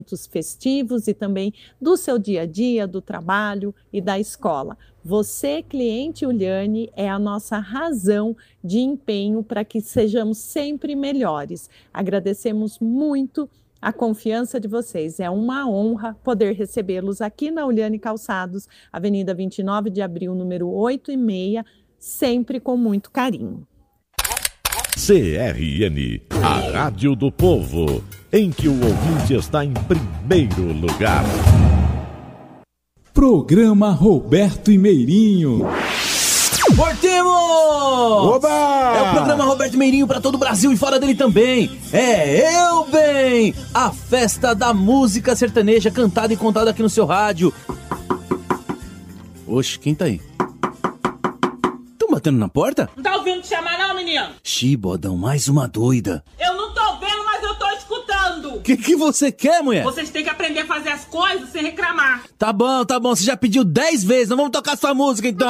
festivos e também do seu dia a dia, do trabalho e da escola. Você, cliente Uliane, é a nossa razão de empenho para que sejamos sempre melhores. Agradecemos muito a confiança de vocês. É uma honra poder recebê-los aqui na Uliane Calçados, Avenida 29 de Abril, número 86, sempre com muito carinho. CRN, a Rádio do Povo, em que o ouvinte está em primeiro lugar. Programa Roberto e Meirinho. Voltemos! Oba! É o programa Roberto Meirinho para todo o Brasil e fora dele também. É Eu Bem, a festa da música sertaneja cantada e contada aqui no seu rádio. Oxe, quem tá aí? Tão batendo na porta? Não tá ouvindo te chamar não, menino? Xibodão, mais uma doida. Eu não tô vendo, mas eu tô escutando. O que você quer, mulher? Vocês têm que aprender a fazer as coisas sem reclamar. Tá bom, você já pediu 10 vezes, não vamos tocar sua música então.